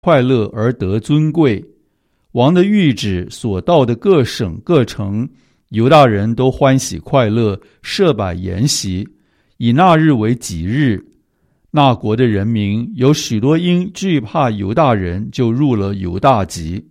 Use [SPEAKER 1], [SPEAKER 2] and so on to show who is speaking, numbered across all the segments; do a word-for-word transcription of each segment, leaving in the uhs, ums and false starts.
[SPEAKER 1] 快乐而得尊贵。王的谕旨所到的各省各城，犹大人都欢喜快乐，设摆筵席，以那日为吉日。那国的人民有许多因惧怕犹大人，就入了犹大籍。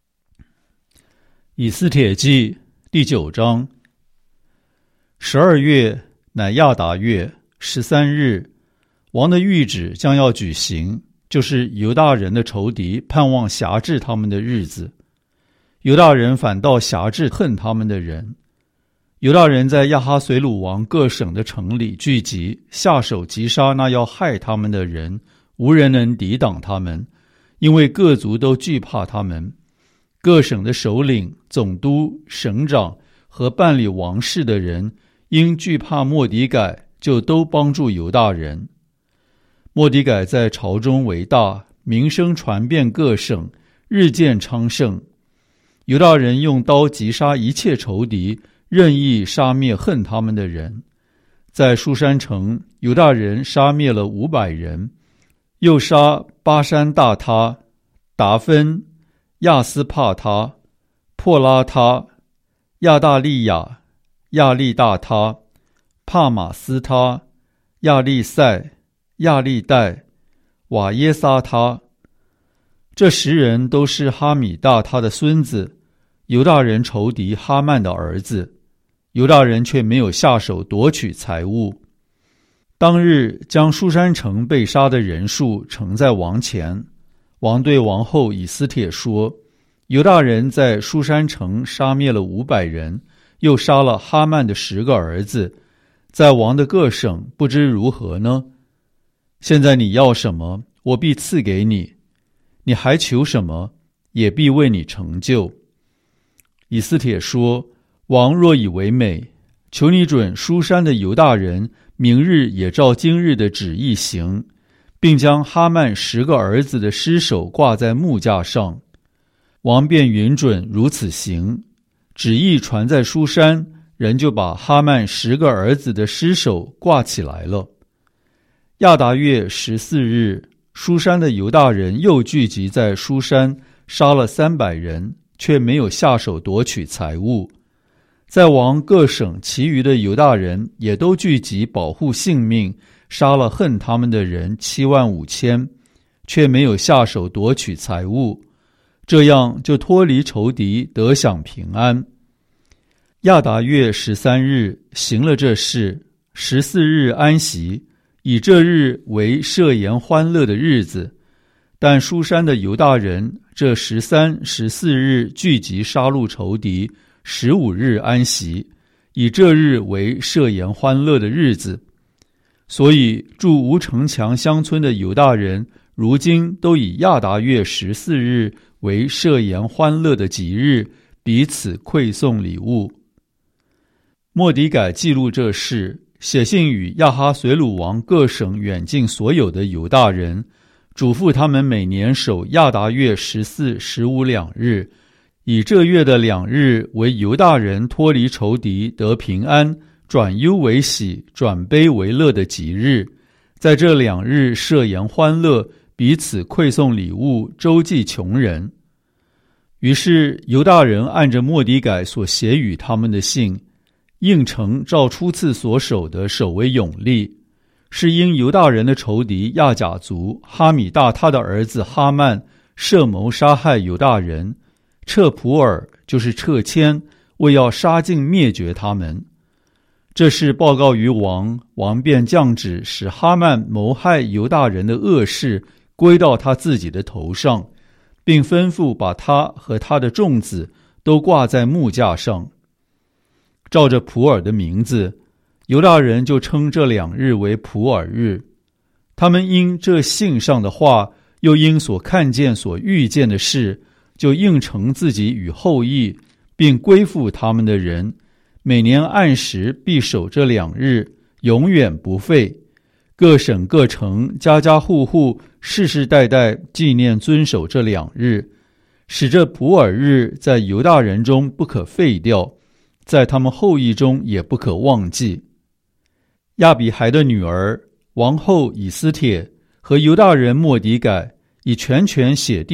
[SPEAKER 1] 以斯帖记第九章。十二月乃亚达月十三日，王的谕旨将要举行，就是犹大人的仇敌盼望辖制他们的日子。犹大人反倒辖制恨他们的人。犹大人在亚哈随鲁王各省的城里聚集，下手击杀那要害他们的人，无人能抵挡他们，因为各族都惧怕他们。各省的首领、总督、省长和办理王事的人，因惧怕末底改，就都帮助犹大人。末底改在朝中为大，名声传遍各省，日渐昌盛。犹大人用刀击杀一切仇敌，任意杀灭恨他们的人。在书珊城，犹大人杀灭了五百人，又杀巴山大他、达芬、亚斯帕他、破拉他、亚大利亚、亚利大他、帕马斯他、亚利塞、亚利代、瓦耶撒他。这十人都是哈米大他的孙子，犹大人仇敌哈曼的儿子。犹大人却没有下手夺取财物。当日将书珊城被杀的人数呈在王前。王对王后以斯帖说，犹大人在书珊城杀灭了五百人，又杀了哈曼的十个儿子，在王的各省不知如何呢？现在你要什么，我必赐给你；你还求什么，也必为你成就。以斯帖说，王若以为美，求你准书珊的犹大人明日也照今日的旨意行，并将哈曼十个儿子的尸首挂在木架上。王便允准如此行，旨意传在书珊，人就把哈曼十个儿子的尸首挂起来了。亚达月十四日，书珊的犹大人又聚集在书珊，杀了三百人，却没有下手夺取财物。在王各省其余的犹大人也都聚集保护性命，杀了恨他们的人七万五千，却没有下手夺取财物，这样就脱离仇敌，得享平安。亚达月十三日行了这事，十四日安息，以这日为设筵欢乐的日子。但书珊的犹大人这十三、十四日聚集杀戮仇敌，十五日安息，以这日为设筵欢乐的日子。所以住无城墙乡村的犹大人，如今都以亚达月十四日为设筵欢乐的吉日，彼此馈送礼物。末底改记录这事，写信与亚哈随鲁王各省远近所有的犹大人，嘱咐他们每年守亚达月十四、十五两日，以这月的两日为犹大人脱离仇敌，得平安，转忧为喜，转悲为乐的吉日。在这两日设筵欢乐，彼此馈送礼物，周济穷人。于是犹大人按着末底改所写与他们的信，应承照初次所守的守为永立，是因犹大人的仇敌亚甲族哈米大他的儿子哈曼设谋杀害犹大人，撤普尔就是撤迁，为要杀尽灭绝他们。这事报告于王，王便降旨使哈曼谋害犹大人的恶事归到他自己的头上，并吩咐把他和他的众子都挂在木架上。照着普尔的名字，犹大人就称这两日为普尔日。他们因这信上的话，又因所看见所遇见的事，就应承自己与后裔，并归附他们的人，每年按时必守这两日，永远不废。各省各城家家户户世世代代纪念遵守这两日，使这普尔日在犹大人中不可废掉，在他们后裔中也不可忘记。亚比孩的女儿王后以斯帖和犹大人末底改以全权写